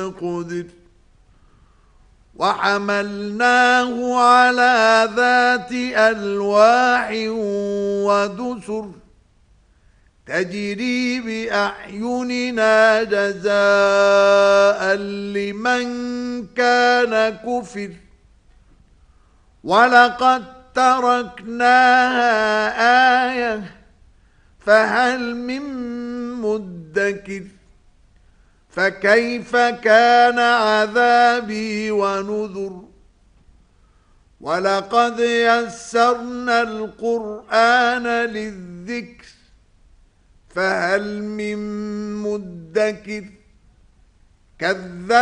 فقدر وحملناه على ذات ألواح ودسر تجري بأعيننا جزاء لمن كان كفر ولقد تركناها آية فهل من مدكر فكيف كان عذابي ونذر ولقد يسرنا القرآن للذكر فهل من مدكر كذب